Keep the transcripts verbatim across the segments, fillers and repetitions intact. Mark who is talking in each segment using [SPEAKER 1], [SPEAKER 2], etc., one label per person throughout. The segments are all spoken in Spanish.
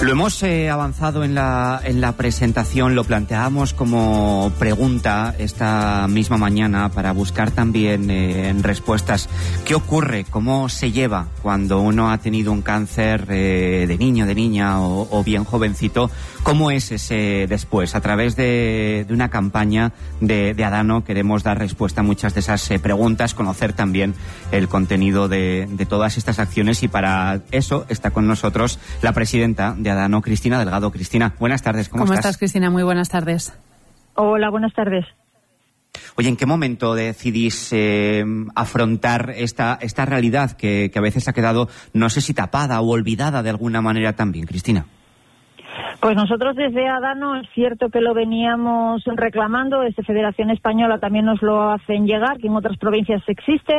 [SPEAKER 1] Lo hemos eh, avanzado en la, en la presentación, lo planteábamos como pregunta esta misma mañana para buscar también eh, respuestas. ¿Qué ocurre? ¿Cómo se lleva cuando uno ha tenido un cáncer eh, de niño, de niña o, o bien jovencito? ¿Cómo es ese después? A través de, de una campaña de, de Adano queremos dar respuesta a muchas de esas eh, preguntas, conocer también el contenido de, de todas estas acciones, y para eso está con nosotros la presidenta de Adano, Cristina Delgado. Cristina, buenas tardes. ¿Cómo,
[SPEAKER 2] ¿Cómo
[SPEAKER 1] estás?
[SPEAKER 2] estás, Cristina? Muy buenas tardes.
[SPEAKER 3] Hola, buenas tardes.
[SPEAKER 1] Oye, ¿en qué momento decidís eh, afrontar esta, esta realidad que, que a veces ha quedado, no sé si tapada o olvidada de alguna manera también, Cristina?
[SPEAKER 3] Pues nosotros desde Adano es cierto que lo veníamos reclamando, desde Federación Española también nos lo hacen llegar, que en otras provincias existe,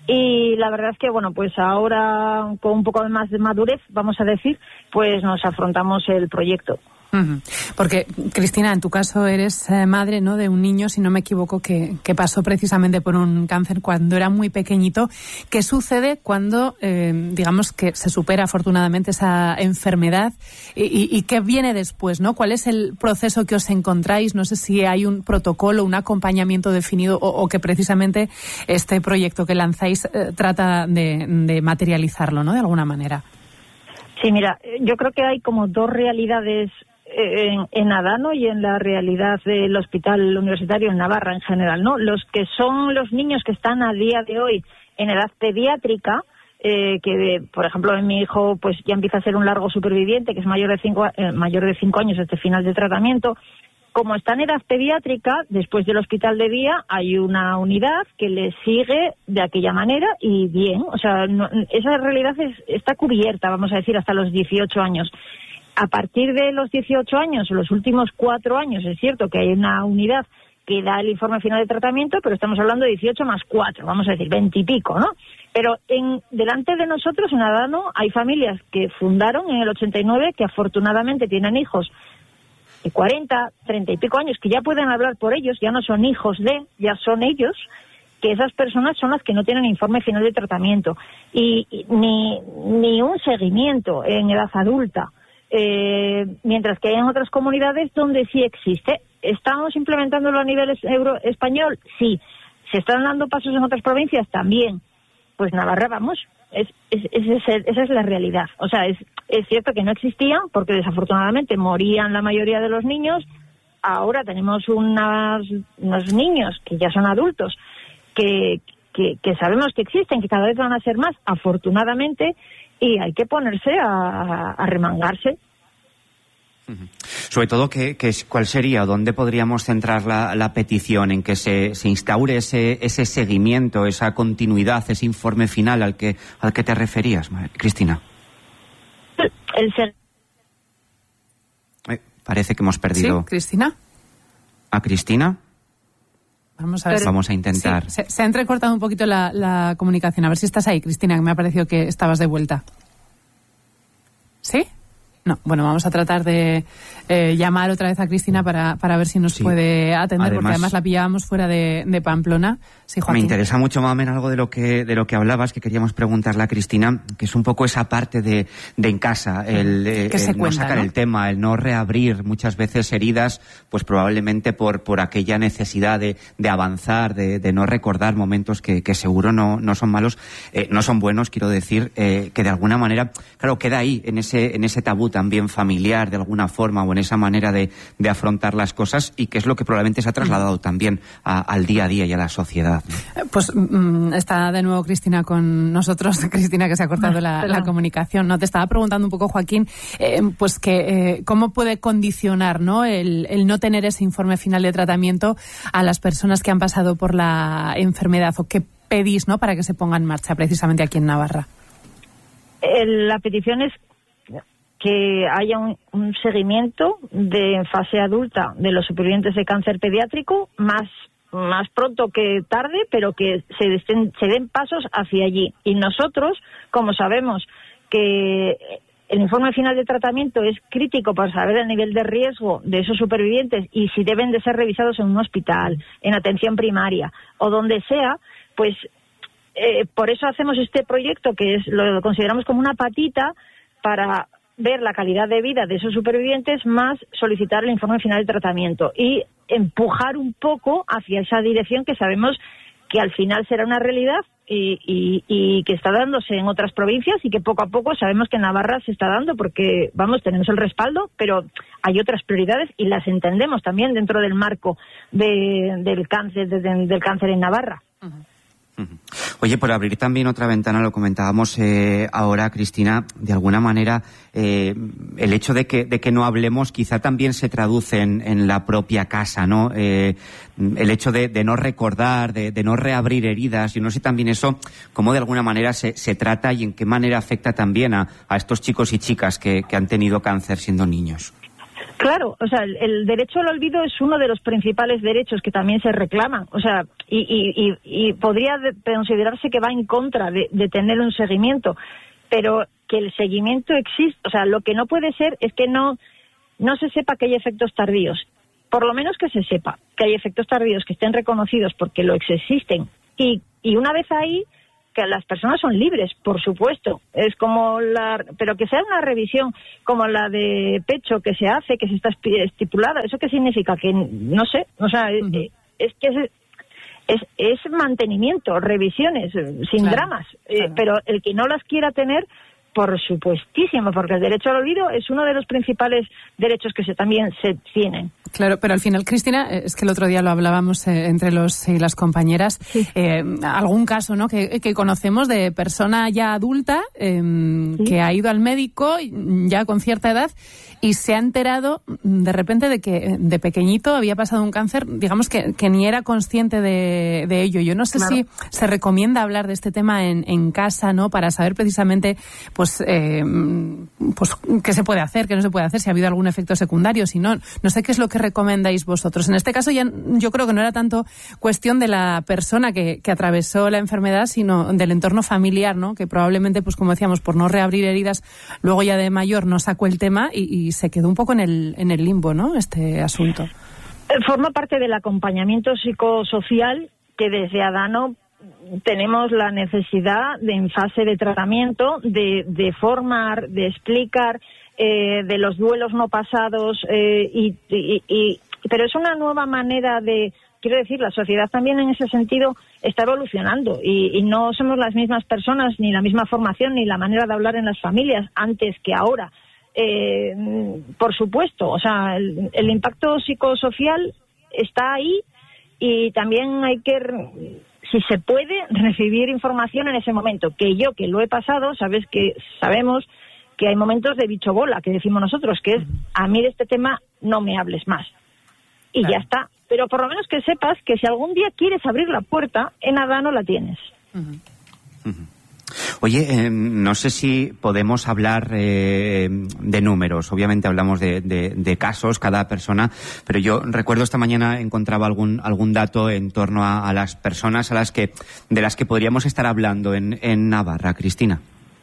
[SPEAKER 3] y la verdad es que, bueno, pues ahora con un poco más de madurez, vamos a decir, pues nos afrontamos el proyecto.
[SPEAKER 2] Uh-huh. Porque, Cristina, en tu caso eres eh, madre, ¿no?, de un niño, si no me equivoco, que, que pasó precisamente por un cáncer cuando era muy pequeñito. ¿Qué sucede cuando, eh, digamos, que se supera afortunadamente esa enfermedad? Y, y, ¿Y qué viene después, no? ¿Cuál es el proceso que os encontráis? No sé si hay un protocolo, un acompañamiento definido, o, o que precisamente este proyecto que lanzáis eh, trata de, de materializarlo, ¿no?, de alguna manera.
[SPEAKER 3] Sí, mira, yo creo que hay como dos realidades En, en Adano y en la realidad del Hospital Universitario en Navarra en general, ¿no? Los que son los niños que están a día de hoy en edad pediátrica, eh, que por ejemplo en mi hijo pues ya empieza a ser un largo superviviente, que es mayor de cinco, eh, mayor de cinco años este final de tratamiento. Como está en edad pediátrica, después del hospital de día hay una unidad que le sigue de aquella manera y bien, o sea, no, esa realidad es, está cubierta, vamos a decir, hasta los dieciocho años. A partir de los dieciocho años, los últimos cuatro años, es cierto que hay una unidad que da el informe final de tratamiento, pero estamos hablando de dieciocho más cuatro, vamos a decir, veinte y pico, ¿no? Pero en, delante de nosotros, en Adano, hay familias que fundaron en el ochenta y nueve, que afortunadamente tienen hijos de cuarenta, treinta y pico años, que ya pueden hablar por ellos, ya no son hijos de, ya son ellos, que esas personas son las que no tienen informe final de tratamiento, y, y ni, ni un seguimiento en edad adulta. Eh, mientras que hay en otras comunidades donde sí existe. ¿Estamos implementándolo a nivel euro español? Sí. ¿Se están dando pasos en otras provincias? También. Pues Navarra, vamos, es, es, es, es, esa es la realidad. O sea, es, es cierto que no existían porque desafortunadamente morían la mayoría de los niños. Ahora tenemos unas, unos niños que ya son adultos que, que, que sabemos que existen, que cada vez van a ser más, afortunadamente, y hay que ponerse a, a remangarse.
[SPEAKER 1] Sobre todo, ¿qué, qué, ¿cuál sería o dónde podríamos centrar la, la petición? En que se, se instaure ese, ese seguimiento, esa continuidad, ese informe final al que, al que te referías, Cristina.
[SPEAKER 3] El ser...
[SPEAKER 1] eh, parece que hemos perdido...
[SPEAKER 2] ¿Sí, Cristina?
[SPEAKER 1] ¿A Cristina?
[SPEAKER 2] Vamos a ver.
[SPEAKER 1] Vamos a intentar.
[SPEAKER 2] Sí, se, se ha entrecortado un poquito la, la comunicación. A ver si estás ahí, Cristina, que me ha parecido que estabas de vuelta. ¿Sí? No, bueno, vamos a tratar de eh, llamar otra vez a Cristina para, para ver si nos sí. puede atender, además, porque además la pillábamos fuera de, de Pamplona. Sí, Joaquín.
[SPEAKER 1] Me interesa mucho, Mamen, algo de lo que de lo que hablabas, que queríamos preguntarle a Cristina, que es un poco esa parte de, de en casa, el, el, el
[SPEAKER 2] cuenta,
[SPEAKER 1] no sacar ¿no? el tema, el no reabrir muchas veces heridas, pues probablemente por, por aquella necesidad de, de avanzar, de, de no recordar momentos que, que seguro no, no son malos, eh, no son buenos, quiero decir, eh, que de alguna manera, claro, queda ahí, en ese, en ese tabú también familiar, de alguna forma, o en esa manera de, de afrontar las cosas, y que es lo que probablemente se ha trasladado también a, al día a día y a la sociedad.
[SPEAKER 2] Pues mm, está de nuevo Cristina con nosotros. Cristina, que se ha cortado la, la comunicación. No, te estaba preguntando un poco, Joaquín, eh, pues que eh, cómo puede condicionar, ¿no?, el, el no tener ese informe final de tratamiento a las personas que han pasado por la enfermedad, o qué pedís, ¿no?, para que se ponga en marcha precisamente aquí en Navarra.
[SPEAKER 3] El, la petición es que haya un, un seguimiento de fase adulta de los supervivientes de cáncer pediátrico más más pronto que tarde, pero que se den, se den pasos hacia allí. Y nosotros, como sabemos que el informe final de tratamiento es crítico para saber el nivel de riesgo de esos supervivientes y si deben de ser revisados en un hospital, en atención primaria o donde sea, pues eh, por eso hacemos este proyecto, que es lo consideramos como una patita para ver la calidad de vida de esos supervivientes, más solicitar el informe final de tratamiento y empujar un poco hacia esa dirección que sabemos que al final será una realidad y, y, y que está dándose en otras provincias y que poco a poco sabemos que en Navarra se está dando porque, vamos, tenemos el respaldo, pero hay otras prioridades y las entendemos también dentro del marco de, del cáncer de, de, del cáncer en Navarra.
[SPEAKER 1] Uh-huh. Oye, por abrir también otra ventana, lo comentábamos eh, ahora, Cristina, de alguna manera eh, el hecho de que, de que no hablemos quizá también se traduce en, en la propia casa, ¿no? Eh, el hecho de, de no recordar, de, de no reabrir heridas, yo no sé también eso, cómo de alguna manera se, se trata y en qué manera afecta también a, a estos chicos y chicas que, que han tenido cáncer siendo niños.
[SPEAKER 3] Claro, o sea, el, el derecho al olvido es uno de los principales derechos que también se reclaman, o sea, y, y, y, y podría de, considerarse que va en contra de, de tener un seguimiento, pero que el seguimiento existe, o sea, lo que no puede ser es que no, no se sepa que hay efectos tardíos, por lo menos que se sepa que hay efectos tardíos que estén reconocidos porque lo existen, y, y una vez ahí, que las personas son libres, por supuesto, es como la, pero que sea una revisión como la de pecho que se hace, que se está estipulada, ¿eso qué significa? Que no sé, o sea, uh-huh. es, es que es, es, es mantenimiento, revisiones, sin claro, dramas, claro. Eh, pero el que no las quiera tener, por supuestísimo, porque el derecho al olvido es uno de los principales derechos que se también se tienen.
[SPEAKER 2] Claro, pero al final, Cristina, es que el otro día lo hablábamos eh, entre los y las compañeras, sí. eh, algún caso, ¿no?, que, que conocemos de persona ya adulta eh, sí. que ha ido al médico ya con cierta edad y se ha enterado de repente de que de pequeñito había pasado un cáncer, digamos que, que ni era consciente de, de ello. Yo no sé claro. si se recomienda hablar de este tema en, en casa, ¿no?, para saber precisamente pues, eh, pues qué se puede hacer, qué no se puede hacer, si ha habido algún efecto secundario, si no, no sé qué es lo que recomendáis vosotros. En este caso ya yo creo que no era tanto cuestión de la persona que, que atravesó la enfermedad, sino del entorno familiar, ¿no?, que probablemente, pues como decíamos, por no reabrir heridas, luego ya de mayor no sacó el tema y, y se quedó un poco en el, en el limbo, ¿no?, este asunto.
[SPEAKER 3] Forma parte del acompañamiento psicosocial que desde Adano tenemos la necesidad de, en fase de tratamiento, de, de formar, de explicar eh, de los duelos no pasados, eh, y, y, y, pero es una nueva manera de, quiero decir, la sociedad también en ese sentido está evolucionando y, y no somos las mismas personas, ni la misma formación, ni la manera de hablar en las familias antes que ahora. Eh, por supuesto, o sea, el, el impacto psicosocial está ahí y también hay que, si se puede, recibir información en ese momento. Que yo, que lo he pasado, sabes que sabemos que hay momentos de bicho bola, que decimos nosotros, que es, a mí de este tema no me hables más. Y claro. ya está. Pero por lo menos que sepas que si algún día quieres abrir la puerta, en Adano la tienes.
[SPEAKER 1] Uh-huh. Uh-huh. Oye, eh, no sé si podemos hablar eh, de números. Obviamente hablamos de, de, de casos, cada persona, pero yo recuerdo esta mañana encontraba algún algún dato en torno a, a las personas a las que de las que podríamos estar hablando en, en Navarra, Cristina.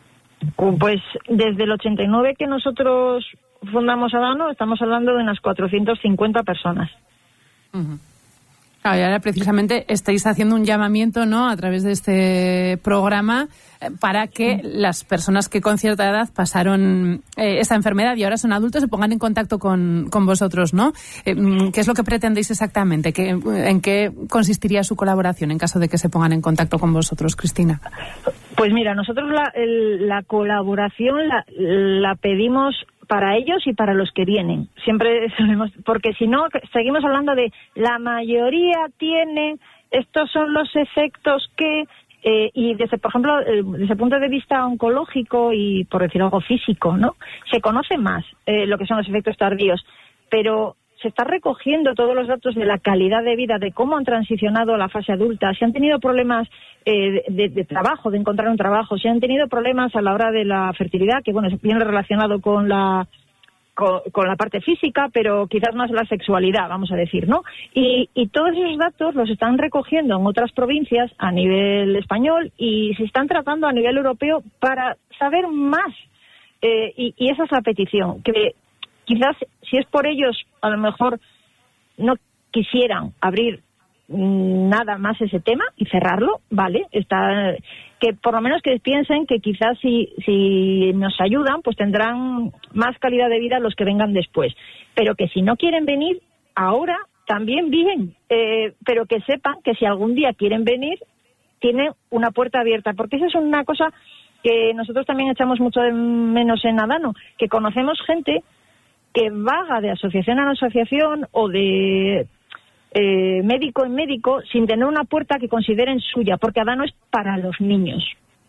[SPEAKER 3] Pues desde el ochenta y nueve que nosotros fundamos Adano, estamos hablando de unas cuatrocientas cincuenta personas.
[SPEAKER 2] Uh-huh. Claro, y ahora precisamente estáis haciendo un llamamiento, ¿no?, a través de este programa eh, para que las personas que con cierta edad pasaron eh, esa enfermedad y ahora son adultos se pongan en contacto con, con vosotros, ¿no? Eh, ¿Qué es lo que pretendéis exactamente? ¿Qué, ¿En qué consistiría su colaboración en caso de que se pongan en contacto con vosotros, Cristina?
[SPEAKER 3] Pues mira, nosotros la, el, la colaboración la, la pedimos para ellos y para los que vienen. Siempre sabemos, porque si no, seguimos hablando de la mayoría tiene, estos son los efectos que, eh, y desde, por ejemplo, eh, desde el punto de vista oncológico y, por decir algo físico, ¿no?, se conoce más eh, lo que son los efectos tardíos, pero se está recogiendo todos los datos de la calidad de vida, de cómo han transicionado a la fase adulta, si han tenido problemas eh, de, de trabajo, de encontrar un trabajo, si han tenido problemas a la hora de la fertilidad, que bueno, es bien relacionado con la con, con la parte física, pero quizás más la sexualidad, vamos a decir, ¿no? Y, y todos esos datos los están recogiendo en otras provincias a nivel español y se están tratando a nivel europeo para saber más. Eh, y, y esa es la petición, que quizás si es por ellos, a lo mejor no quisieran abrir nada más ese tema y cerrarlo, vale, está, que por lo menos que piensen que quizás si, si nos ayudan, pues tendrán más calidad de vida los que vengan después, pero que si no quieren venir ahora, también bien, eh, pero que sepan que si algún día quieren venir, tienen una puerta abierta, porque esa es una cosa que nosotros también echamos mucho de menos en Adano, que conocemos gente que vaga de asociación en asociación o de eh, médico en médico sin tener una puerta que consideren suya, porque Adano es para los niños.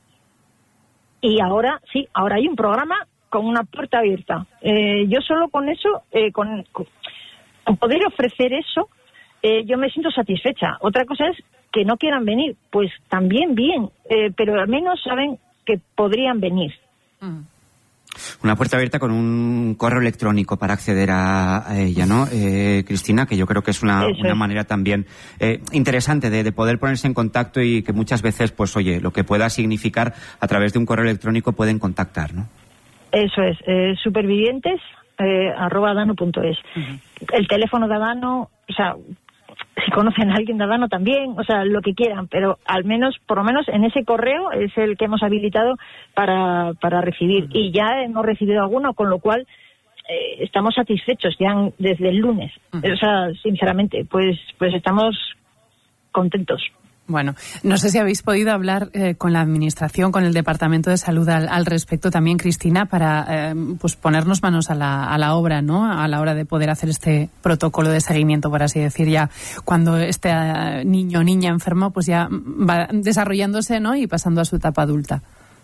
[SPEAKER 3] Y ahora, sí, ahora hay un programa con una puerta abierta. Eh, yo solo con eso, eh, con, con poder ofrecer eso, eh, yo me siento satisfecha. Otra cosa es que no quieran venir, pues también bien, eh, pero al menos saben que podrían venir.
[SPEAKER 2] Mm.
[SPEAKER 1] Una puerta abierta con un correo electrónico para acceder a, a ella, ¿no? Eh, Cristina, que yo creo que es una, una manera también eh, interesante de, de poder ponerse en contacto y que muchas veces, pues oye, lo que pueda significar a través de un correo electrónico pueden contactar, ¿no?
[SPEAKER 3] Eso es, eh, supervivientes eh, arroba adano punto es. Uh-huh. El teléfono de Adano, o sea, si conocen a alguien de Adano también, o sea, lo que quieran, pero al menos, por lo menos en ese correo es el que hemos habilitado para, para recibir. Uh-huh. Y ya hemos recibido alguno, con lo cual eh, estamos satisfechos ya desde el lunes. Uh-huh. O sea, sinceramente, pues, pues estamos contentos.
[SPEAKER 2] Bueno, no sé si habéis podido hablar eh, con la Administración, con el Departamento de Salud al, al respecto también, Cristina, para eh, pues ponernos manos a la, a la obra, ¿no? A la hora de poder hacer este protocolo de seguimiento, por así decir, ya cuando este eh, niño o niña enfermo pues ya va desarrollándose, ¿no? Y pasando a su etapa adulta.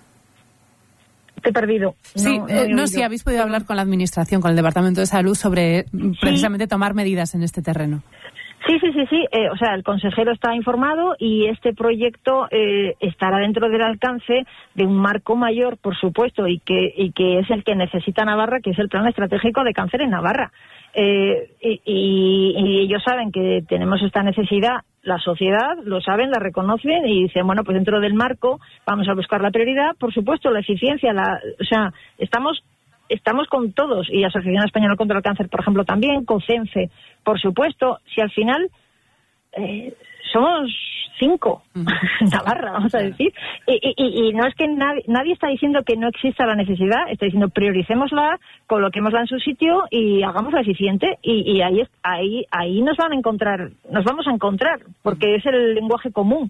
[SPEAKER 3] Te he perdido. No,
[SPEAKER 2] sí,
[SPEAKER 3] no,
[SPEAKER 2] eh, no, sí, habéis podido hablar con la Administración, con el Departamento de Salud sobre sí. precisamente tomar medidas en este terreno.
[SPEAKER 3] Sí, sí, sí, sí. Eh, o sea, el consejero está informado y este proyecto eh, estará dentro del alcance de un marco mayor, por supuesto, y que y que es el que necesita Navarra, que es el Plan Estratégico de Cáncer en Navarra. Eh, y, y, y ellos saben que tenemos esta necesidad, la sociedad lo saben, la reconocen y dicen, bueno, pues dentro del marco vamos a buscar la prioridad, por supuesto, la eficiencia, la, o sea, estamos... Estamos con todos, y Asociación Española contra el Cáncer, por ejemplo, también, COCENFE, por supuesto, si al final eh, somos cinco en uh-huh. Navarra, vamos a decir, y, y, y no es que nadie, nadie está diciendo que no exista la necesidad, está diciendo prioricémosla, coloquémosla en su sitio y hagámosla eficiente, y, y ahí, ahí, ahí nos van a encontrar, nos vamos a encontrar, porque es el lenguaje común.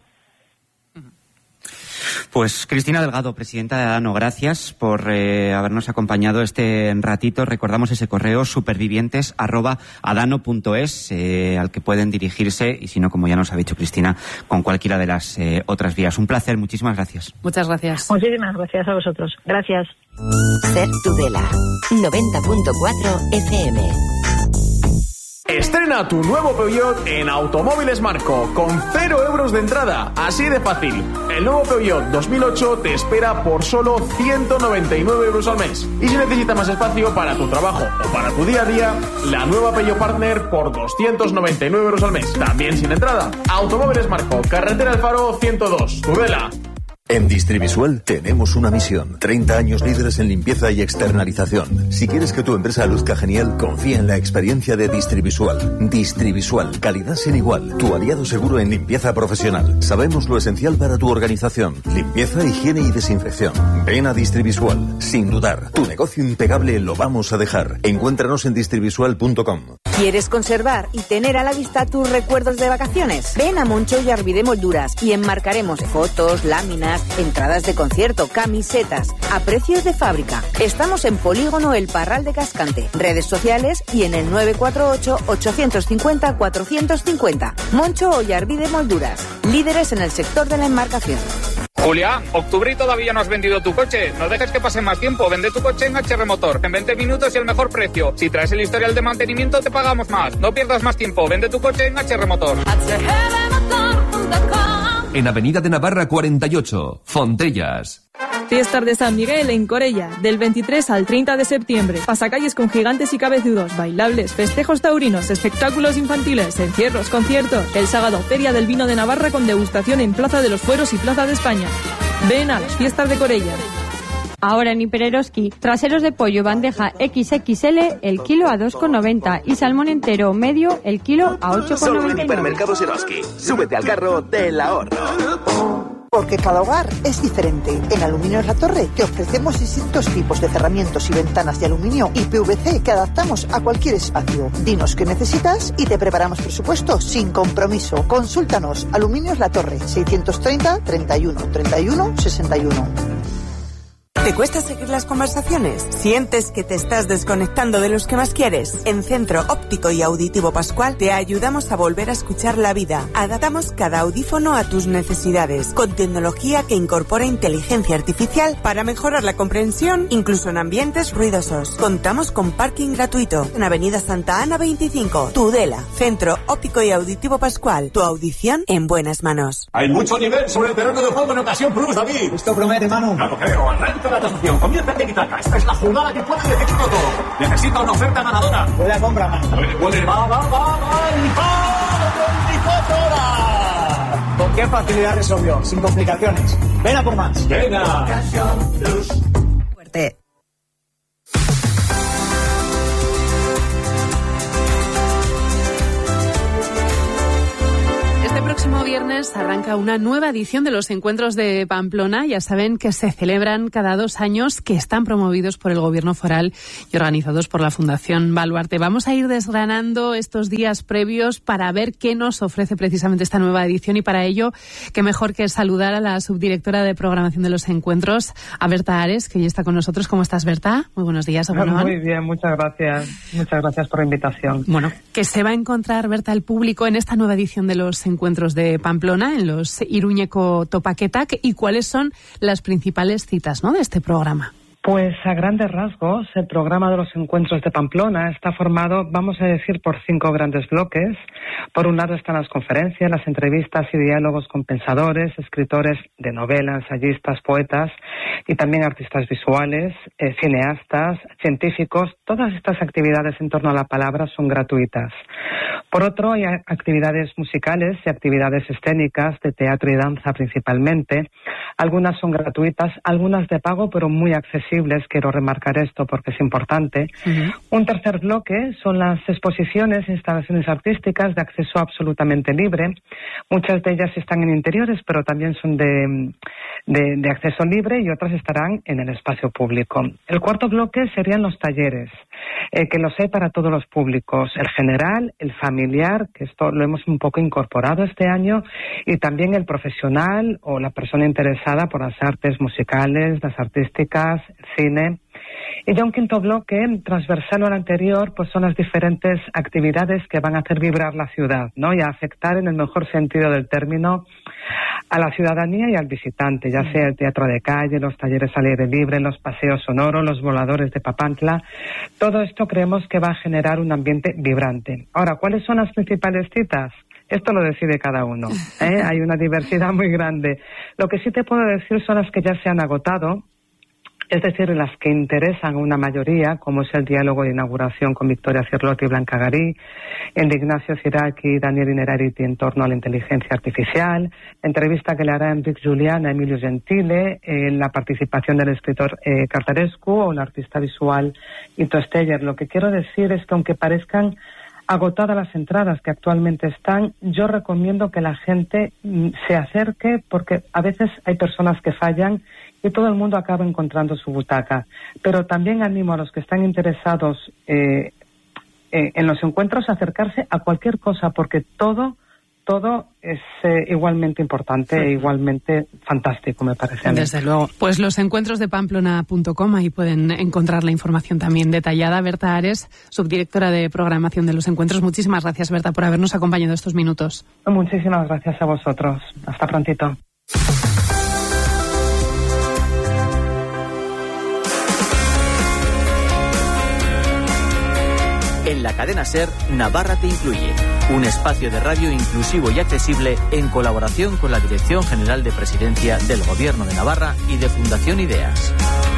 [SPEAKER 1] Pues Cristina Delgado, presidenta de Adano, gracias por eh, habernos acompañado este ratito. Recordamos ese correo supervivientes arroba adano punto es eh, al que pueden dirigirse y si no, como ya nos ha dicho Cristina, con cualquiera de las eh, otras vías. Un placer, muchísimas gracias.
[SPEAKER 2] Muchas gracias.
[SPEAKER 3] Muchísimas gracias a vosotros. Gracias.
[SPEAKER 4] Ser Tudela, noventa punto cuatro F M.
[SPEAKER 5] Estrena tu nuevo Peugeot en Automóviles Marco con cero euros de entrada, así de fácil. El nuevo Peugeot dos mil ocho te espera por solo ciento noventa y nueve euros al mes. Y si necesitas más espacio para tu trabajo o para tu día a día, la nueva Peugeot Partner por doscientos noventa y nueve euros al mes, también sin entrada. Automóviles Marco, carretera El Faro ciento dos, Tudela.
[SPEAKER 6] En Distrivisual tenemos una misión. treinta años líderes en limpieza y externalización. Si quieres que tu empresa luzca genial, confía en la experiencia de Distrivisual. Distrivisual, calidad sin igual. Tu aliado seguro en limpieza profesional. Sabemos lo esencial para tu organización. Limpieza, higiene y desinfección. Ven a Distrivisual. Sin dudar, tu negocio impecable lo vamos a dejar. Encuéntranos en distrivisual punto com.
[SPEAKER 4] ¿Quieres conservar y tener a la vista tus recuerdos de vacaciones? Ven a Moncho y Arvide Molduras y enmarcaremos fotos, láminas, entradas de concierto, camisetas, a precios de fábrica. Estamos en Polígono El Parral de Cascante, redes sociales y en el nueve cuatro ocho, ocho cinco cero, cuatro cinco cero. Moncho Ollarvide Molduras, líderes en el sector de la enmarcación.
[SPEAKER 7] Julián, octubre y todavía no has vendido tu coche. No dejes que pase más tiempo. Vende tu coche en H R Motor. En veinte minutos y el mejor precio. Si traes el historial de mantenimiento, te pagamos más. No pierdas más tiempo. Vende tu coche en H R Motor.
[SPEAKER 8] En Avenida de Navarra cuarenta y ocho, Fontellas.
[SPEAKER 9] Fiestas de San Miguel en Corella, del veintitrés al treinta de septiembre. Pasacalles con gigantes y cabezudos, bailables, festejos taurinos, espectáculos infantiles, encierros, conciertos. El sábado, Feria del Vino de Navarra con degustación en Plaza de los Fueros y Plaza de España. Ven a las Fiestas de Corella.
[SPEAKER 10] Ahora en Hipereroski, traseros de pollo bandeja equis equis ele el kilo a dos con noventa y salmón entero medio el kilo a ocho con noventa y nueve.
[SPEAKER 11] Solo en Hipermercados Eroski. Súbete al carro del ahorro.
[SPEAKER 12] Porque cada hogar es diferente. En Aluminios La Torre te ofrecemos distintos tipos de cerramientos y ventanas de aluminio y P V C que adaptamos a cualquier espacio. Dinos qué necesitas y te preparamos presupuesto sin compromiso. Consúltanos. Aluminios La Torre, seiscientos treinta, treinta y uno, treinta y uno, sesenta y uno.
[SPEAKER 13] ¿Te cuesta seguir las conversaciones? ¿Sientes que te estás desconectando de los que más quieres? En Centro Óptico y Auditivo Pascual te ayudamos a volver a escuchar la vida. Adaptamos cada audífono a tus necesidades, con tecnología que incorpora inteligencia artificial para mejorar la comprensión, incluso en ambientes ruidosos. Contamos con parking gratuito en Avenida Santa Ana veinticinco, Tudela. Centro Óptico y Auditivo Pascual. Tu audición en buenas manos.
[SPEAKER 14] Hay mucho nivel sobre el terreno de juego en Ocasión Plus, David.
[SPEAKER 15] Esto promete, Manu.
[SPEAKER 14] No lo creo. Arranca la tasación. Comienza el tiki-taka. Esta es la jugada que puede decidirlo todo. Necesita una oferta ganadora.
[SPEAKER 15] Puede compra, Manu.
[SPEAKER 14] Puede, puede. Va, va, va, va. Y va. veinticuatro horas.
[SPEAKER 15] ¿Con qué facilidad resolvió? Sin complicaciones. Ven a por más.
[SPEAKER 14] Venga.
[SPEAKER 15] Ocasión Plus.
[SPEAKER 13] Fuerte.
[SPEAKER 2] El próximo viernes arranca una nueva edición de los Encuentros de Pamplona. Ya saben que se celebran cada dos años, que están promovidos por el Gobierno foral y organizados por la Fundación Baluarte. Vamos a ir desgranando estos días previos para ver qué nos ofrece precisamente esta nueva edición, y para ello, qué mejor que saludar a la subdirectora de programación de los encuentros, a Berta Ares, que hoy está con nosotros. ¿Cómo estás, Berta? Muy buenos días.
[SPEAKER 16] Muy bien, muchas gracias. Muchas gracias por la invitación.
[SPEAKER 2] Bueno, ¿qué se va a encontrar, Berta, el público en esta nueva edición de los Encuentros de Pamplona, en los Iruñeko Topaketak, y cuáles son las principales citas, ¿no?, de este programa?
[SPEAKER 16] Pues a grandes rasgos, el programa de los Encuentros de Pamplona está formado, vamos a decir, por cinco grandes bloques. Por un lado están las conferencias, las entrevistas y diálogos con pensadores, escritores de novela, ensayistas, poetas y también artistas visuales, eh, cineastas, científicos. Todas estas actividades en torno a la palabra son gratuitas. Por otro, hay actividades musicales y actividades escénicas de teatro y danza principalmente. Algunas son gratuitas, algunas de pago, pero muy accesibles. Quiero remarcar esto porque es importante. Uh-huh. Un tercer bloque son las exposiciones e instalaciones artísticas de acceso absolutamente libre. Muchas de ellas están en interiores, pero también son de, de, de acceso libre, y otras estarán en el espacio público. El cuarto bloque serían los talleres, eh, que los hay para todos los públicos, el general, el familiar, que esto lo hemos un poco incorporado este año, y también el profesional o la persona interesada por las artes musicales, las artísticas, cine. Y ya un quinto bloque, transversal al anterior, pues son las diferentes actividades que van a hacer vibrar la ciudad, ¿no?, y a afectar en el mejor sentido del término a la ciudadanía y al visitante, ya sea el teatro de calle, los talleres al aire libre, los paseos sonoros, los voladores de Papantla. Todo esto creemos que va a generar un ambiente vibrante. Ahora, ¿cuáles son las principales citas? Esto lo decide cada uno, ¿eh? Hay una diversidad muy grande. Lo que sí te puedo decir son las que ya se han agotado, es decir, las que interesan a una mayoría, como es el diálogo de inauguración con Victoria Cirlotti y Blanca Garí, el de Ignacio Ciraki y Daniel Inerariti en torno a la inteligencia artificial, la entrevista que le hará Enric Julián a Emilio Gentile, eh, la participación del escritor eh, Cartarescu o el artista visual Ito Steyer. Lo que quiero decir es que aunque parezcan agotadas las entradas que actualmente están, yo recomiendo que la gente mm, se acerque, porque a veces hay personas que fallan y todo el mundo acaba encontrando su butaca. Pero también animo a los que están interesados eh, eh, en los encuentros a acercarse a cualquier cosa, porque todo todo es eh, igualmente importante e igualmente fantástico, me parece a mí.
[SPEAKER 2] Desde luego. Pues los encuentros de pamplona punto com, ahí pueden encontrar la información también detallada. Berta Ares, subdirectora de programación de los encuentros. Muchísimas gracias, Berta, por habernos acompañado estos minutos.
[SPEAKER 16] Muchísimas gracias a vosotros. Hasta prontito.
[SPEAKER 17] En la cadena SER, Navarra te incluye. Un espacio de radio inclusivo y accesible en colaboración con la Dirección General de Presidencia del Gobierno de Navarra y de Fundación Ideas.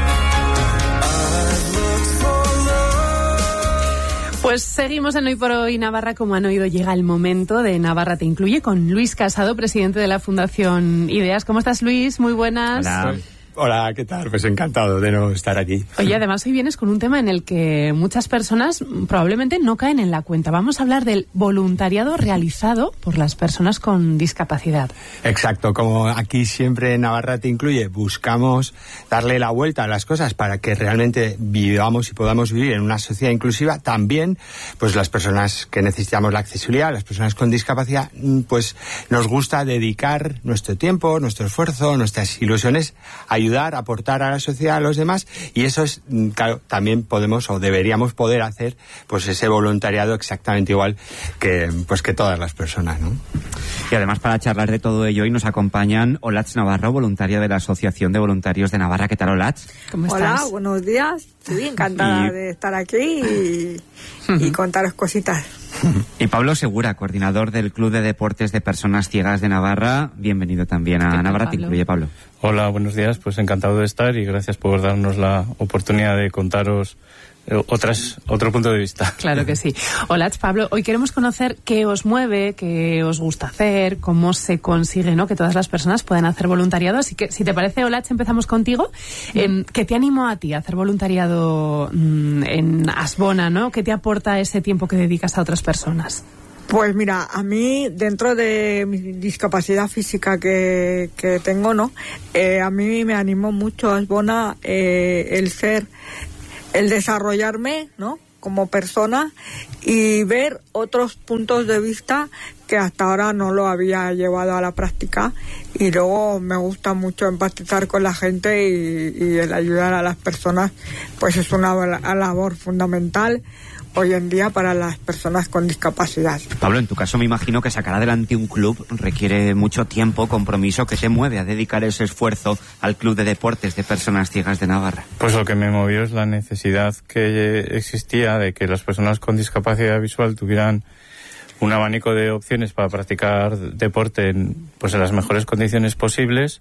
[SPEAKER 2] Pues seguimos en Hoy por Hoy Navarra. Como han oído, llega el momento de Navarra te incluye con Luis Casado, presidente de la Fundación Ideas. ¿Cómo estás, Luis? Muy buenas.
[SPEAKER 1] Hola.
[SPEAKER 18] Hola, ¿qué tal? Pues encantado de no estar aquí.
[SPEAKER 2] Oye, además hoy vienes con un tema en el que muchas personas probablemente no caen en la cuenta. Vamos a hablar del voluntariado realizado por las personas con discapacidad.
[SPEAKER 18] Exacto, como aquí siempre en Navarra Te Incluye, buscamos darle la vuelta a las cosas para que realmente vivamos y podamos vivir en una sociedad inclusiva. También, pues las personas que necesitamos la accesibilidad, las personas con discapacidad, pues nos gusta dedicar nuestro tiempo, nuestro esfuerzo, nuestras ilusiones a ayudar, aportar a la sociedad, a los demás, y eso es, claro, también podemos o deberíamos poder hacer pues ese voluntariado exactamente igual que pues que todas las personas, ¿no?
[SPEAKER 1] Y además, para charlar de todo ello, hoy nos acompañan Olatz Navarro, voluntaria de la Asociación de Voluntarios de Navarra. ¿Qué tal, Olatz?
[SPEAKER 2] ¿Cómo
[SPEAKER 19] Hola,
[SPEAKER 2] estás?
[SPEAKER 19] buenos días. Estoy encantada
[SPEAKER 1] Y-
[SPEAKER 19] de estar aquí y, y contaros cositas.
[SPEAKER 1] Y Pablo Segura, coordinador del Club de Deportes de Personas Ciegas de Navarra. Bienvenido también a Navarra Te Incluye, Pablo.
[SPEAKER 20] Hola, buenos días. Pues encantado de estar y gracias por darnos la oportunidad de contaros eh, otras otro punto de vista.
[SPEAKER 2] Claro que sí. Hola, Pablo. Hoy queremos conocer qué os mueve, qué os gusta hacer, cómo se consigue, ¿no?, que todas las personas puedan hacer voluntariado. Así que, si te parece, Olach, empezamos contigo. Eh, ¿Qué te animó a ti a hacer voluntariado mm, en Asbona, ¿no? ¿Qué te aporta ese tiempo que dedicas a otras personas?
[SPEAKER 19] Pues mira, a mí, dentro de mi discapacidad física que, que tengo, ¿no? Eh, a mí me animó mucho, Asbona, eh, el ser, el desarrollarme, ¿no?, como persona y ver otros puntos de vista que hasta ahora no lo había llevado a la práctica, y luego me gusta mucho empatizar con la gente y, y el ayudar a las personas, pues es una labor fundamental hoy en día para las personas con discapacidad.
[SPEAKER 1] Pablo, en tu caso me imagino que sacar adelante un club requiere mucho tiempo, compromiso. ¿Qué te mueve a dedicar ese esfuerzo al Club de Deportes de Personas Ciegas de Navarra?
[SPEAKER 20] Pues lo que me movió es la necesidad que existía de que las personas con discapacidad visual tuvieran un abanico de opciones para practicar deporte en, pues en las mejores condiciones posibles,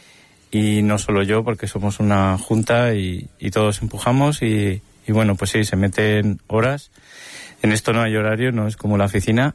[SPEAKER 20] y no solo yo, porque somos una junta y, y todos empujamos y, y bueno, pues sí, se meten horas. En esto no hay horario, no es como la oficina,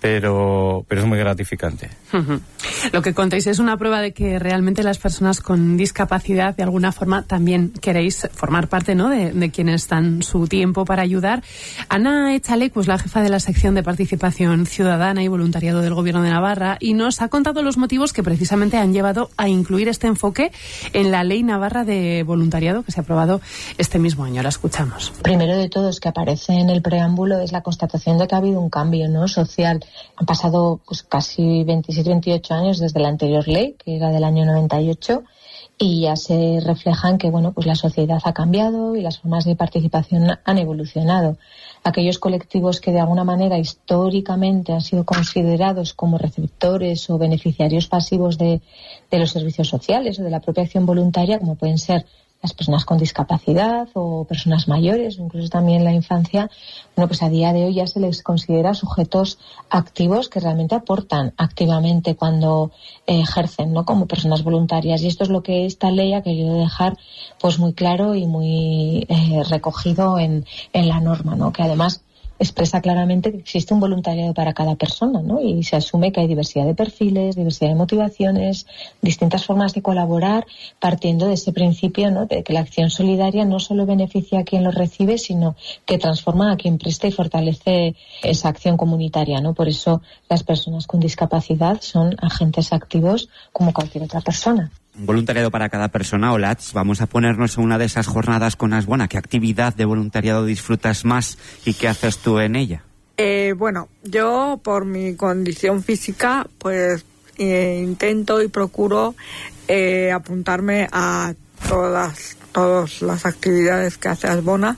[SPEAKER 20] pero, pero es muy gratificante.
[SPEAKER 2] Ujú. Lo que contáis es una prueba de que realmente las personas con discapacidad de alguna forma también queréis formar parte, ¿no?, de, de quienes dan su tiempo para ayudar. Ana Echalecu es la jefa de la sección de participación ciudadana y voluntariado del Gobierno de Navarra y nos ha contado los motivos que precisamente han llevado a incluir este enfoque en la Ley Navarra de Voluntariado que se ha aprobado este mismo año. La escuchamos.
[SPEAKER 21] Primero de todo, es que aparece en el preámbulo, es la constatación de que ha habido un cambio, ¿no?, social. Han pasado pues casi veintisiete, veintiocho años desde la anterior ley, que era del año noventa y ocho, y ya se reflejan que bueno, pues la sociedad ha cambiado y las formas de participación han evolucionado. Aquellos colectivos que de alguna manera históricamente han sido considerados como receptores o beneficiarios pasivos de, de los servicios sociales o de la propia acción voluntaria, como pueden ser las personas con discapacidad o personas mayores, o incluso también la infancia, bueno, pues a día de hoy ya se les considera sujetos activos que realmente aportan activamente cuando eh, ejercen, ¿no?, como personas voluntarias. Y esto es lo que esta ley ha querido dejar pues muy claro y muy eh, recogido en, en la norma, ¿no?, que además expresa claramente que existe un voluntariado para cada persona, ¿no?, y se asume que hay diversidad de perfiles, diversidad de motivaciones, distintas formas de colaborar, partiendo de ese principio, ¿no?, de que la acción solidaria no solo beneficia a quien lo recibe, sino que transforma a quien presta y fortalece esa acción comunitaria, ¿no? Por eso las personas con discapacidad son agentes activos como cualquier otra persona.
[SPEAKER 1] Un voluntariado para cada persona. Olatz, vamos a ponernos en una de esas jornadas con Asbona. ¿Qué actividad de voluntariado disfrutas más y qué haces tú en ella?
[SPEAKER 19] Eh, bueno, yo por mi condición física, pues eh, intento y procuro eh, apuntarme a todas, todas las actividades que hace Asbona.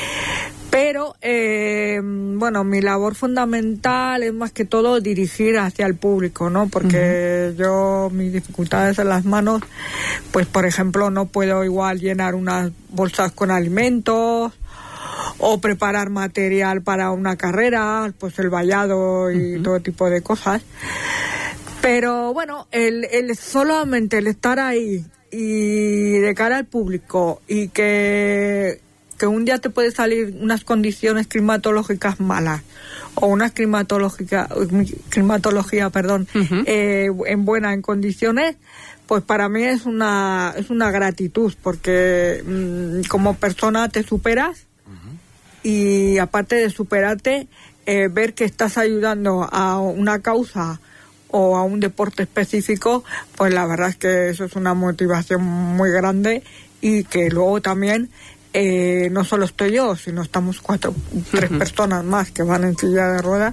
[SPEAKER 19] Pero, eh, bueno, mi labor fundamental es más que todo dirigir hacia el público, ¿no? Porque uh-huh. yo, mis dificultades en las manos, pues, por ejemplo, no puedo igual llenar unas bolsas con alimentos o preparar material para una carrera, pues el vallado y uh-huh. todo tipo de cosas. Pero, bueno, el, el solamente el estar ahí y de cara al público y que... que un día te puede salir unas condiciones climatológicas malas o una climatológica, climatología, perdón, uh-huh. eh, en buena en condiciones, pues para mí es una es una gratitud, porque mmm, como persona te superas uh-huh. y aparte de superarte, eh, ver que estás ayudando a una causa o a un deporte específico, pues la verdad es que eso es una motivación muy grande, y que luego también eh, no solo estoy yo, sino estamos cuatro, tres uh-huh. personas más que van en silla de ruedas,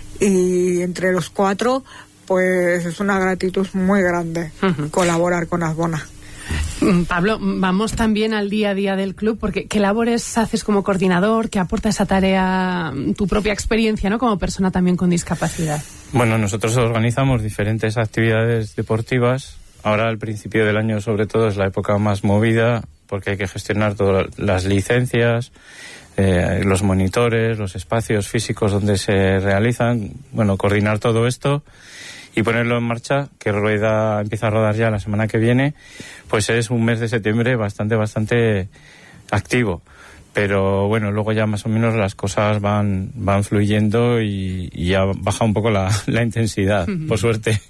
[SPEAKER 19] y entre los cuatro pues es una gratitud muy grande uh-huh. colaborar con Asbona.
[SPEAKER 2] Pablo, vamos también al día a día del club, porque ¿qué labores haces como coordinador? ¿Qué aporta esa tarea, tu propia experiencia, ¿no?, como persona también con discapacidad?
[SPEAKER 20] Bueno, nosotros organizamos diferentes actividades deportivas. Ahora, al principio del año, sobre todo, es la época más movida, porque hay que gestionar todas las licencias, eh, los monitores, los espacios físicos donde se realizan, bueno, coordinar todo esto y ponerlo en marcha, que rueda, empieza a rodar ya la semana que viene. Pues es un mes de septiembre bastante, bastante activo. Pero bueno, luego ya más o menos las cosas van van fluyendo y, y ya baja un poco la, la intensidad, uh-huh. por suerte.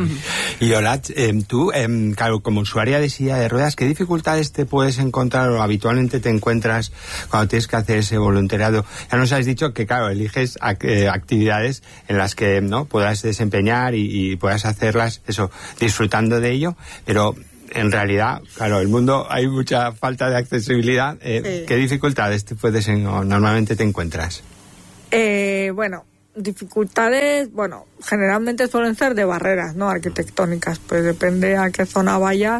[SPEAKER 18] Y Olat, eh, tú, eh, claro, como usuaria de silla de ruedas, ¿qué dificultades te puedes encontrar o habitualmente te encuentras cuando tienes que hacer ese voluntariado? Ya nos has dicho que, claro, eliges eh, actividades en las que no puedas desempeñar y, y puedas hacerlas, eso, disfrutando de ello, pero en realidad, claro, el mundo hay mucha falta de accesibilidad. Eh, sí. ¿Qué dificultades te puedes en, o normalmente te encuentras?
[SPEAKER 19] Eh, bueno... Dificultades, bueno, generalmente suelen ser de barreras, ¿no?, arquitectónicas, pues depende a qué zona vayas.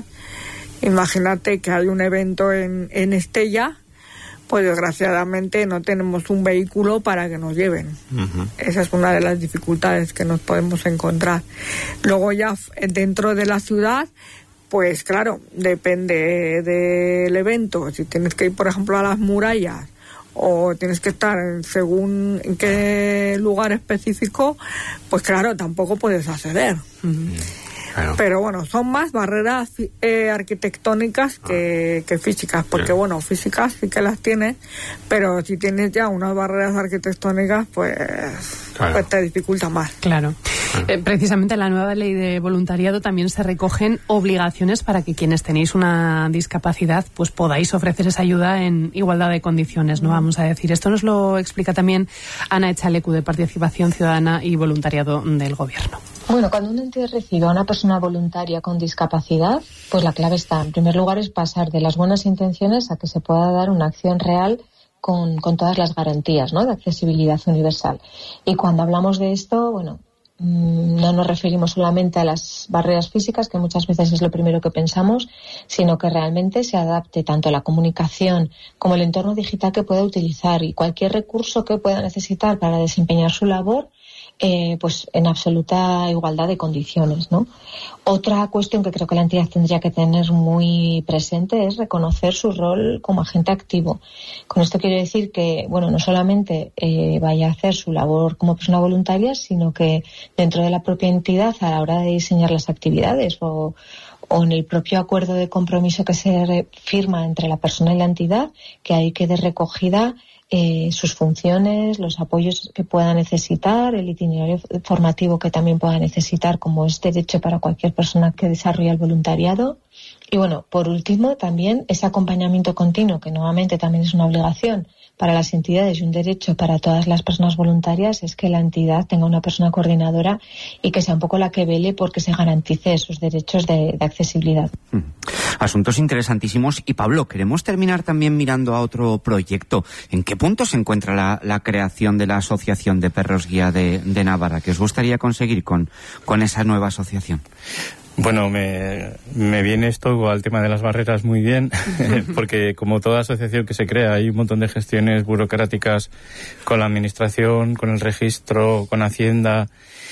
[SPEAKER 19] Imagínate que hay un evento en, en Estella, pues desgraciadamente no tenemos un vehículo para que nos lleven. Uh-huh. Esa es una de las dificultades que nos podemos encontrar. Luego ya dentro de la ciudad, pues claro, depende del evento. Si tienes que ir, por ejemplo, a las murallas, o tienes que estar en según en qué lugar específico, pues claro, tampoco puedes acceder. Uh-huh. Claro. Pero bueno, son más barreras eh, arquitectónicas que, que físicas, porque yeah. bueno, físicas sí que las tienes, pero si tienes ya unas barreras arquitectónicas, pues, claro. pues te dificulta más.
[SPEAKER 2] Claro. claro. Eh, precisamente en la nueva ley de voluntariado también se recogen obligaciones para que quienes tenéis una discapacidad pues podáis ofrecer esa ayuda en igualdad de condiciones, ¿no? Vamos a decir. Esto nos lo explica también Ana Echalecu, de Participación Ciudadana y Voluntariado del Gobierno.
[SPEAKER 21] Bueno, cuando un ente recibe a una persona voluntaria con discapacidad, pues la clave está, en primer lugar, es pasar de las buenas intenciones a que se pueda dar una acción real con, con todas las garantías, ¿no?, de accesibilidad universal. Y cuando hablamos de esto, bueno, mmm, no nos referimos solamente a las barreras físicas, que muchas veces es lo primero que pensamos, sino que realmente se adapte tanto la comunicación como el entorno digital que pueda utilizar y cualquier recurso que pueda necesitar para desempeñar su labor, Eh, pues en absoluta igualdad de condiciones, ¿no? Otra cuestión que creo que la entidad tendría que tener muy presente es reconocer su rol como agente activo. Con esto quiero decir que, bueno, no solamente eh, vaya a hacer su labor como persona voluntaria, sino que dentro de la propia entidad, a la hora de diseñar las actividades o o en el propio acuerdo de compromiso que se firma entre la persona y la entidad, que ahí quede recogida eh, sus funciones, los apoyos que pueda necesitar, el itinerario formativo que también pueda necesitar, como es derecho para cualquier persona que desarrolla el voluntariado. Y bueno, por último, también ese acompañamiento continuo, que nuevamente también es una obligación para las entidades y un derecho para todas las personas voluntarias, es que la entidad tenga una persona coordinadora y que sea un poco la que vele porque se garantice esos derechos de, de accesibilidad.
[SPEAKER 1] Mm. Asuntos interesantísimos. Y Pablo, queremos terminar también mirando a otro proyecto. ¿En qué punto se encuentra la, la creación de la Asociación de Perros Guía de, de Navarra? ¿Qué os gustaría conseguir con, con esa nueva asociación?
[SPEAKER 20] Bueno, me, me viene esto al tema de las barreras muy bien, porque como toda asociación que se crea hay un montón de gestiones burocráticas con la administración, con el registro, con Hacienda,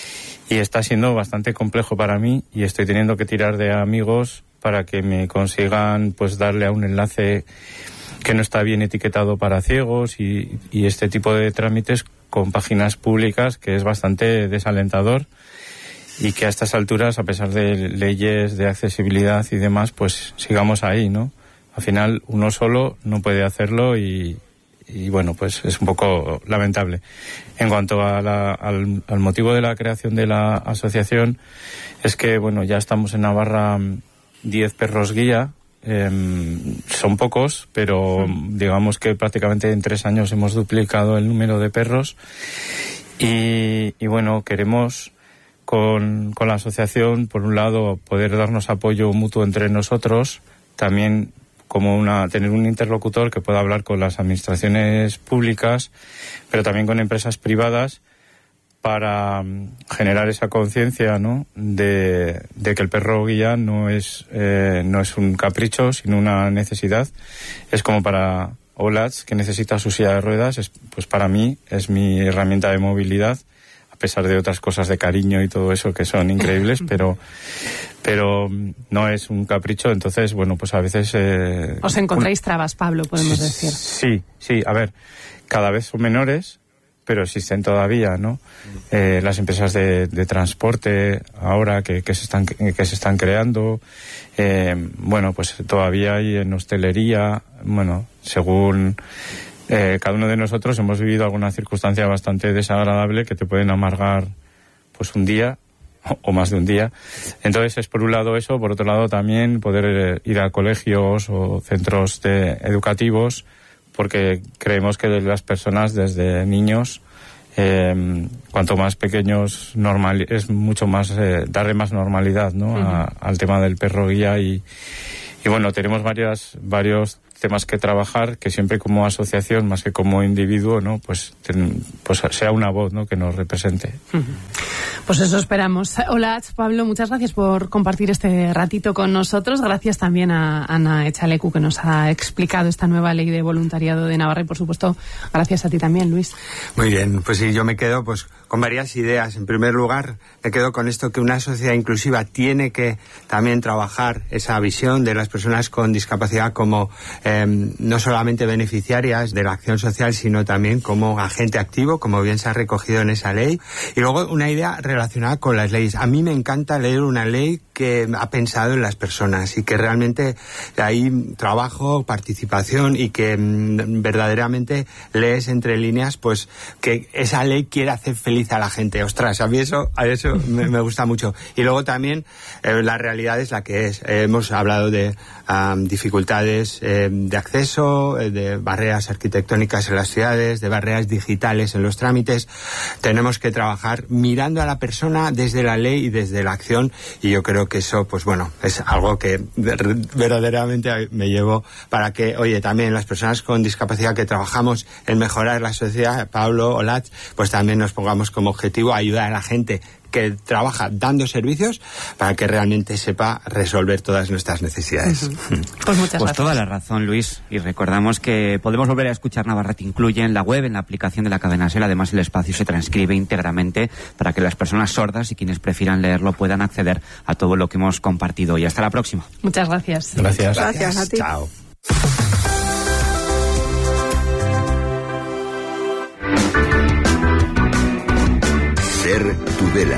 [SPEAKER 20] y está siendo bastante complejo para mí y estoy teniendo que tirar de amigos para que me consigan pues darle a un enlace que no está bien etiquetado para ciegos y, y este tipo de trámites con páginas públicas, que es bastante desalentador. Y que a estas alturas, a pesar de leyes de accesibilidad y demás, pues sigamos ahí, ¿no? Al final, uno solo no puede hacerlo y, y bueno, pues es un poco lamentable. En cuanto a la, al, al motivo de la creación de la asociación, es que bueno, ya estamos en Navarra diez perros guía. Eh, son pocos, pero digamos que prácticamente en tres años hemos duplicado el número de perros y, y bueno, queremos con, con la asociación, por un lado, poder darnos apoyo mutuo entre nosotros, también como una tener un interlocutor que pueda hablar con las administraciones públicas, pero también con empresas privadas, para generar esa conciencia, ¿no?, de, de que el perro guía no es eh, no es un capricho, sino una necesidad. Es como para Olats, que necesita su silla de ruedas, es, pues para mí es mi herramienta de movilidad, a pesar de otras cosas de cariño y todo eso que son increíbles, pero pero no es un capricho. Entonces, bueno, pues a veces... Eh,
[SPEAKER 2] Os encontráis
[SPEAKER 20] un...
[SPEAKER 2] trabas, Pablo, podemos decir.
[SPEAKER 20] Sí, sí, a ver, cada vez son menores, pero existen todavía, ¿no? Eh, las empresas de, de transporte ahora que, que se están que se están creando, eh, bueno, pues todavía hay en hostelería, bueno, según eh, cada uno de nosotros hemos vivido alguna circunstancia bastante desagradable que te pueden amargar, pues un día o, o más de un día. Entonces es por un lado eso, por otro lado también poder eh, ir a colegios o centros de, educativos, porque creemos que las personas desde niños, eh, cuanto más pequeños, normal, es mucho más, eh, darle más normalidad, ¿no?, a, al tema del perro guía y, y bueno, tenemos varias, varios temas que trabajar, que siempre como asociación, más que como individuo, ¿no?, pues, ten, pues sea una voz, ¿no?, que nos represente.
[SPEAKER 2] Pues eso esperamos. Hola, Pablo, muchas gracias por compartir este ratito con nosotros. Gracias también a Ana Echalecu, que nos ha explicado esta nueva ley de voluntariado de Navarra, y por supuesto, gracias a ti también, Luis.
[SPEAKER 18] Muy bien, pues sí, yo me quedo pues con varias ideas. En primer lugar, me quedo con esto, que una sociedad inclusiva tiene que también trabajar esa visión de las personas con discapacidad como eh, no solamente beneficiarias de la acción social, sino también como agente activo, como bien se ha recogido en esa ley. Y luego una idea relacionada con las leyes. A mí me encanta leer una ley que ha pensado en las personas y que realmente hay trabajo, participación y que mmm, verdaderamente lees entre líneas, pues que esa ley quiere hacer feliz a la gente. Ostras, a mí eso, a eso me, me gusta mucho. Y luego también eh, la realidad es la que es. Eh, hemos hablado de um, dificultades eh, de acceso, eh, de barreras arquitectónicas en las ciudades, de barreras digitales en los trámites. Tenemos que trabajar mirando a la persona desde la ley y desde la acción, y yo creo que eso, pues bueno, es algo que verdaderamente me llevo para que, oye, también las personas con discapacidad que trabajamos en mejorar la sociedad, Pablo, Olatz, pues también nos pongamos como objetivo ayudar a la gente que trabaja dando servicios para que realmente sepa resolver todas nuestras necesidades.
[SPEAKER 2] Uh-huh. Pues muchas
[SPEAKER 1] pues
[SPEAKER 2] gracias.
[SPEAKER 1] Toda la razón, Luis, y recordamos que podemos volver a escuchar Navarra Te Incluye en la web, en la aplicación de la cadena SER. Además, el espacio se transcribe íntegramente para que las personas sordas y quienes prefieran leerlo puedan acceder a todo lo que hemos compartido. Y hasta la próxima.
[SPEAKER 2] Muchas gracias.
[SPEAKER 20] Gracias.
[SPEAKER 19] Gracias a ti.
[SPEAKER 18] Chao.
[SPEAKER 6] SER Tudela.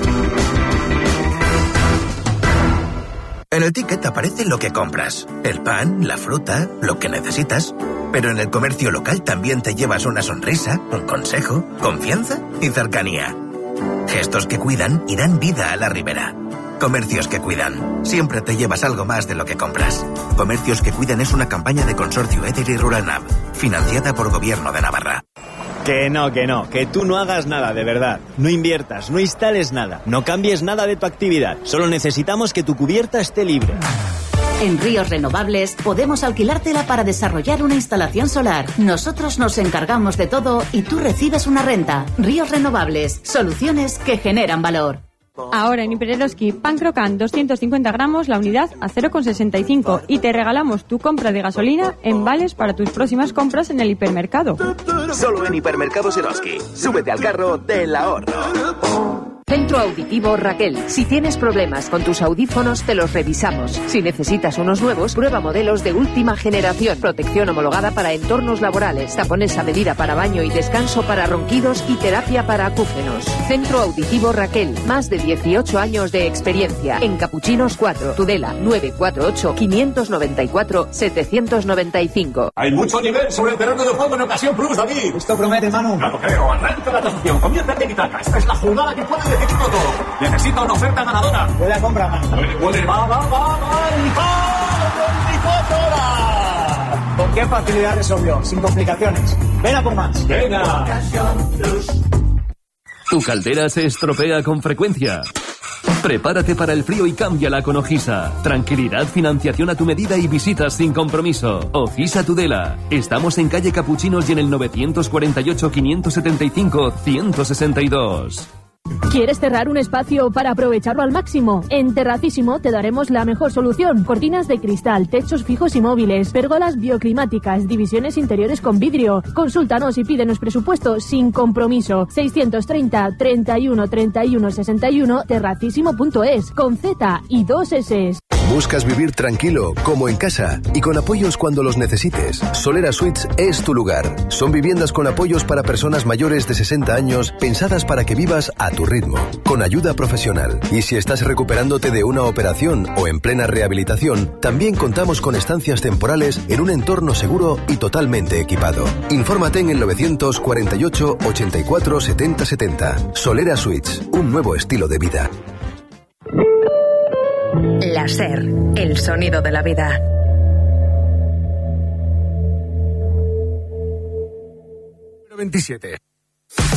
[SPEAKER 3] En el ticket aparece lo que compras, el pan, la fruta, lo que necesitas. Pero en el comercio local también te llevas una sonrisa, un consejo, confianza y cercanía. Gestos que cuidan y dan vida a la Ribera. Comercios que cuidan. Siempre te llevas algo más de lo que compras. Comercios que cuidan es una campaña de Consorcio Eder y Ruralnab, financiada por Gobierno de Navarra.
[SPEAKER 22] Que no, que no, que tú no hagas nada, de verdad. No inviertas, no instales nada, no cambies nada de tu actividad. Solo necesitamos que tu cubierta esté libre.
[SPEAKER 23] En Ríos Renovables podemos alquilártela para desarrollar una instalación solar. Nosotros nos encargamos de todo y tú recibes una renta. Ríos Renovables, soluciones que generan valor.
[SPEAKER 10] Ahora en Hipereroski, pan crocant doscientos cincuenta gramos, la unidad a cero coma sesenta y cinco, y te regalamos tu compra de gasolina en vales para tus próximas compras en el hipermercado.
[SPEAKER 11] Solo en Hipermercados Eroski. Súbete al carro del ahorro.
[SPEAKER 4] Centro Auditivo Raquel. Si tienes problemas con tus audífonos, te los revisamos. Si necesitas unos nuevos, prueba modelos de última generación. Protección homologada para entornos laborales. Tapones a medida para baño y descanso para ronquidos y terapia para acúfenos. Centro Auditivo Raquel. Más de dieciocho años de experiencia. En Capuchinos cuatro. Tudela nueve cuatro ocho, cinco nueve cuatro, siete nueve cinco.
[SPEAKER 14] Hay mucho nivel sobre el terreno de juego en Ocasión Plus, David.
[SPEAKER 15] Esto promete, Manu.
[SPEAKER 14] No lo creo. Arranca la tasación. Conviértete en Itaca. Esta es la jugada que puede decidirlo todo. Necesito una oferta ganadora.
[SPEAKER 15] Huele a compra, Manu.
[SPEAKER 14] Huele, huele, va, va, va, va. ¡Y va! veinticuatro horas!
[SPEAKER 15] ¿Con qué facilidad resolvió? Sin complicaciones. Ven a por más.
[SPEAKER 14] Venga.
[SPEAKER 15] Ocasión Plus.
[SPEAKER 8] ¿Tu caldera se estropea con frecuencia? Prepárate para el frío y cámbiala con Ojisa. Tranquilidad, financiación a tu medida y visitas sin compromiso. Ojisa Tudela. Estamos en calle Capuchinos y en el novecientos cuarenta y ocho, quinientos setenta y cinco, ciento sesenta y dos.
[SPEAKER 5] ¿Quieres cerrar un espacio para aprovecharlo al máximo? En Terracísimo te daremos la mejor solución. Cortinas de cristal, techos fijos y móviles, pérgolas bioclimáticas, divisiones interiores con vidrio. Consúltanos y pídenos presupuesto sin compromiso. seiscientos treinta, treinta y uno, treinta y uno, sesenta y uno, terracísimo punto es, con Z y dos S.
[SPEAKER 7] ¿Buscas vivir tranquilo, como en casa, y con apoyos cuando los necesites? Solera Suites es tu lugar. Son viviendas con apoyos para personas mayores de sesenta años, pensadas para que vivas a tu ritmo, con ayuda profesional. Y si estás recuperándote de una operación o en plena rehabilitación, también contamos con estancias temporales en un entorno seguro y totalmente equipado. Infórmate en el novecientos cuarenta y ocho, ochenta y cuatro, setenta setenta. Solera Suites, un nuevo estilo de vida.
[SPEAKER 24] La SER, el sonido de la vida.
[SPEAKER 7] veintisiete.